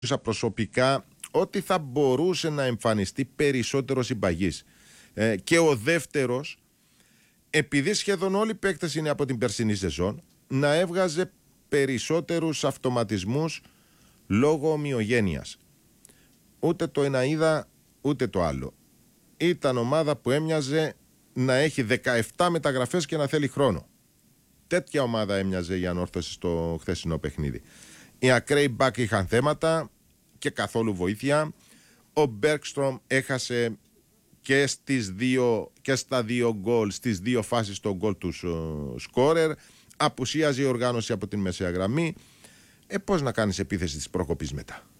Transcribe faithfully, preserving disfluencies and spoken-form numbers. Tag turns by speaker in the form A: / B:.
A: προσωπικά ότι θα μπορούσε να εμφανιστεί περισσότερο συμπαγής. Ε, και ο δεύτερος, επειδή σχεδόν όλοι οι παίκτες είναι από την περσινή σεζόν, να έβγαζε περισσότερους αυτοματισμούς λόγω ομοιογένειας. Ούτε το ένα είδα, ούτε το άλλο. Ήταν ομάδα που έμοιαζε να έχει δεκαεπτά μεταγραφές και να θέλει χρόνο. Τέτοια ομάδα έμοιαζε η Ανόρθωση στο χθεσινό παιχνίδι. Οι ακραίοι μπακ είχαν θέματα και καθόλου βοήθεια. Ο Μπέρκστρομ έχασε και, στις δύο, και στα δύο γκολ, στις δύο φάσεις το γκολ του σκόρερ. Απουσίαζε η οργάνωση από την μεσαία γραμμή. Ε, πώς να κάνεις επίθεση της προκοπής μετά.